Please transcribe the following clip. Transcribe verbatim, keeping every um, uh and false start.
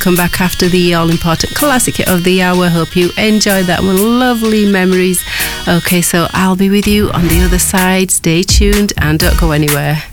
come back after the all-important classic hit of the hour. Hope you enjoyed that one. Lovely memories. Okay, so I'll be with you on the other side. Stay tuned and don't go anywhere.